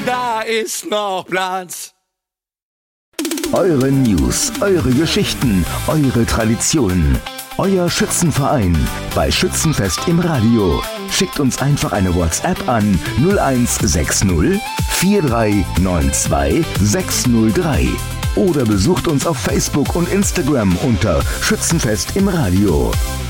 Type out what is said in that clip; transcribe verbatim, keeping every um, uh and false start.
da ist noch Platz. Eure News, eure Geschichten, eure Traditionen. Euer Schützenverein bei Schützenfest im Radio. Schickt uns einfach eine WhatsApp an null eins sechs null vier drei neun zwei sechs null drei oder besucht uns auf Facebook und Instagram unter Schützenfest im Radio.